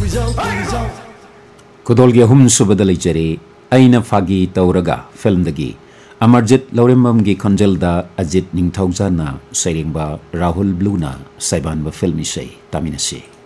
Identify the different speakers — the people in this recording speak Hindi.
Speaker 1: खुदोलगी अहुम सुबद लेजरे अइना फागी तौरगा फिल्म दगी अमरजित लौरेम्बम की खंजलदा अजित निंगथौजाना सैरेंबा राहुल ब्लूना सैबानबा फिल्म इसे तामिनसे।